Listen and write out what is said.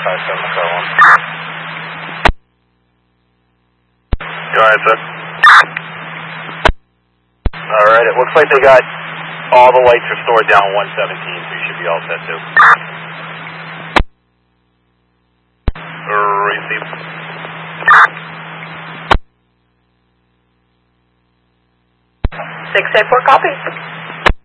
You alright, sir? Alright, it looks like they got all the lights restored down 117, so you should be all set too. Receive. 684 copy.